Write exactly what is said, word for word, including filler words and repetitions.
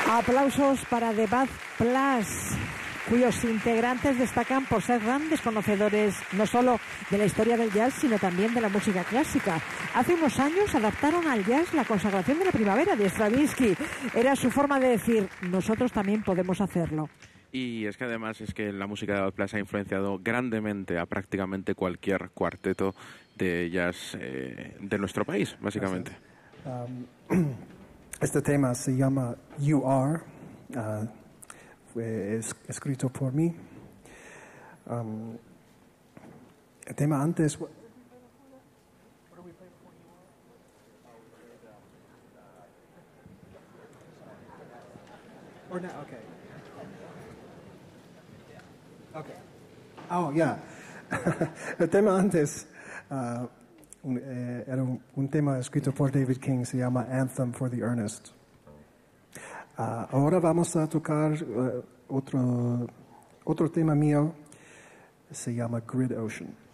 Aplausos para The Bad Plus, cuyos integrantes destacan por ser grandes conocedores no solo de la historia del jazz, sino también de la música clásica. Hace unos años adaptaron al jazz La consagración de la primavera de Stravinsky. Era su forma de decir, nosotros también podemos hacerlo. Y es que además es que la música de Bad Plus ha influenciado grandemente a prácticamente cualquier cuarteto de jazz eh, de nuestro país, básicamente. Um, este tema se llama You Are, uh, fue es, escrito por mí. Um, el tema antes... Or not, okay. Okay. Oh, yeah. El tema antes uh, un, eh, era un, un tema escrito por David King, se llama Anthem for the Earnest. Uh, ahora vamos a tocar uh, otro, otro tema mío, se llama Grid Ocean.